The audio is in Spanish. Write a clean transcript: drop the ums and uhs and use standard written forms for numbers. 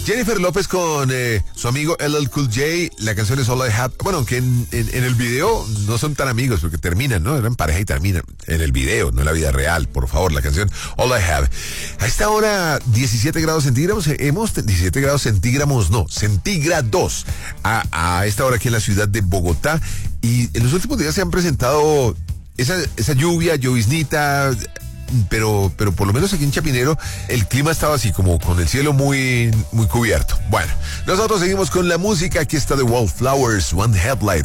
Jennifer López con su amigo LL Cool J. La canción es All I Have. Bueno, aunque en el video no son tan amigos porque terminan, ¿no? Eran pareja y terminan. En el video, no en la vida real. Por favor, la canción All I Have. A esta hora, 17 grados centígrados. 17 grados centígrados, no, centígrados. A esta hora aquí en la ciudad de Bogotá. Y en los últimos días se han presentado esa lluvia, lloviznita. Pero por lo menos aquí en Chapinero el clima estaba así como con el cielo muy, muy cubierto. Bueno, nosotros seguimos con la música. Aquí está The Wallflowers, One Headlight.